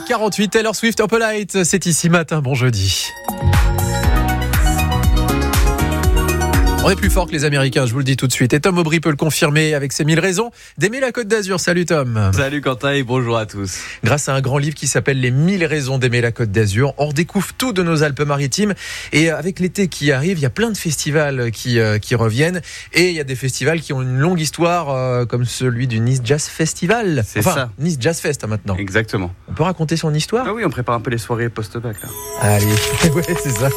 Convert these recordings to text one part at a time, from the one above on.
8h48, Taylor Swift, Up All Night, c'est ici matin, bon jeudi. On est plus fort que les Américains, je vous le dis tout de suite. Et Tom Aubry peut le confirmer avec ses 1000 raisons d'aimer la Côte d'Azur. Salut Tom. Salut Quentin et bonjour à tous. Grâce à un grand livre qui s'appelle Les 1000 raisons d'aimer la Côte d'Azur, on redécouvre tout de nos Alpes-Maritimes. Et avec l'été qui arrive, il y a plein de festivals qui reviennent. Et il y a des festivals qui ont une longue histoire, comme celui du Nice Jazz Festival. C'est ça. Nice Jazz Fest maintenant. Exactement. On peut raconter son histoire ? Ah oui, on prépare un peu les soirées post-bac là. Allez, ouais, c'est ça.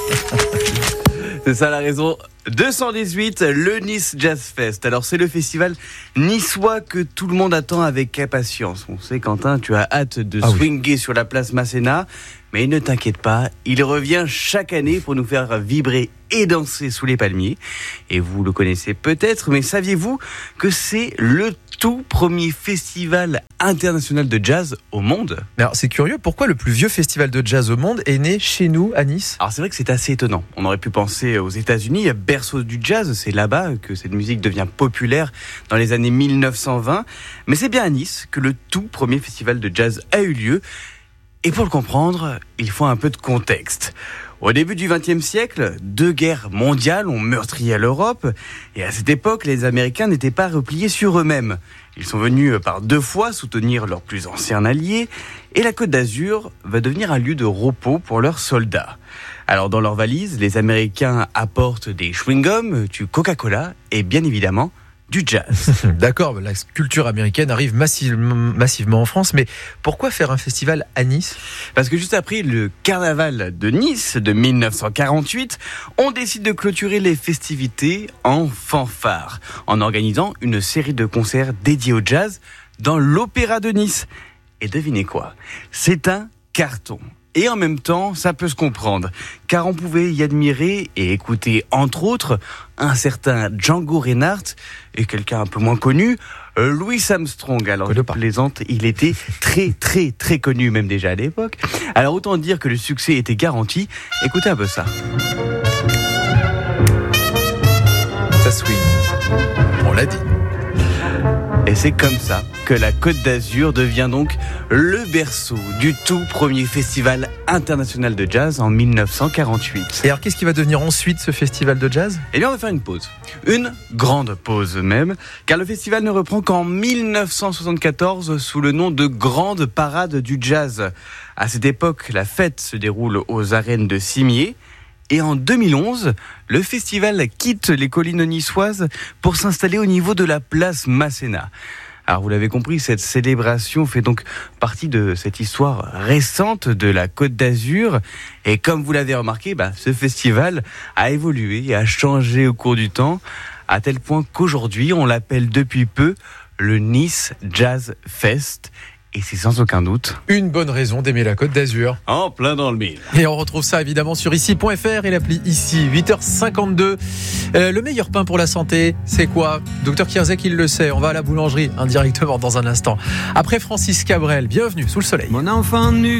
C'est ça la raison 218, le Nice Jazz Fest. Alors c'est le festival niçois que tout le monde attend avec impatience. On sait Quentin, tu as hâte de swinguer sur la place Masséna. Mais ne t'inquiète pas, il revient chaque année pour nous faire vibrer et danser sous les palmiers. Et vous le connaissez peut-être, mais saviez-vous que c'est le tout premier festival international de jazz au monde ? Alors c'est curieux, pourquoi le plus vieux festival de jazz au monde est né chez nous, à Nice ? Alors c'est vrai que c'est assez étonnant. On aurait pu penser aux États-Unis, berceau du jazz, c'est là-bas que cette musique devient populaire dans les années 1920. Mais c'est bien à Nice que le tout premier festival de jazz a eu lieu. Et pour le comprendre, il faut un peu de contexte. Au début du XXe siècle, 2 guerres mondiales ont meurtri l'Europe. Et à cette époque, les Américains n'étaient pas repliés sur eux-mêmes. Ils sont venus par 2 fois soutenir leurs plus anciens alliés. Et la Côte d'Azur va devenir un lieu de repos pour leurs soldats. Alors dans leurs valises, les Américains apportent des chewing-gums, du Coca-Cola et bien évidemment du jazz. D'accord, la culture américaine arrive massivement en France, mais pourquoi faire un festival à Nice ? Parce que juste après le carnaval de Nice de 1948, on décide de clôturer les festivités en fanfare, en organisant une série de concerts dédiés au jazz dans l'Opéra de Nice. Et devinez quoi ? C'est un carton. Et en même temps, ça peut se comprendre, car on pouvait y admirer et écouter, entre autres, un certain Django Reinhardt et quelqu'un un peu moins connu, Louis Armstrong. Alors, je plaisante, il était très, très, très connu, même déjà à l'époque. Alors, autant dire que le succès était garanti. Écoutez un peu ça. Ça swing. On l'a dit. Et c'est comme ça que la Côte d'Azur devient donc le berceau du tout premier festival international de jazz en 1948. Et alors, qu'est-ce qui va devenir ensuite ce festival de jazz ? Eh bien, on va faire une pause. Une grande pause même, car le festival ne reprend qu'en 1974 sous le nom de Grande Parade du Jazz. À cette époque, la fête se déroule aux arènes de Cimiez. Et en 2011, le festival quitte les collines niçoises pour s'installer au niveau de la place Masséna. Alors vous l'avez compris, cette célébration fait donc partie de cette histoire récente de la Côte d'Azur. Et comme vous l'avez remarqué, ce festival a évolué et a changé au cours du temps, à tel point qu'aujourd'hui, on l'appelle depuis peu le Nice Jazz Fest. Et c'est sans aucun doute une bonne raison d'aimer la Côte d'Azur. En plein dans le mille. Et on retrouve ça évidemment sur ici.fr et l'appli Ici. 8h52. Le meilleur pain pour la santé, c'est quoi ? Docteur Kierzek, il le sait. On va à la boulangerie indirectement dans un instant. Après Francis Cabrel, bienvenue sous le soleil. Mon enfant nu.